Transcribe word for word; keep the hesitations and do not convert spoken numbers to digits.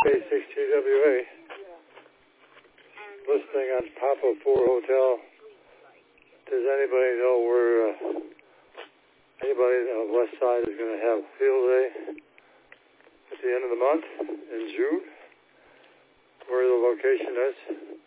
K six T W A. Listening on Papa four Hotel. Does anybody know where uh, anybody on the west side is going to have field day at the end of the month in June? Where the location is?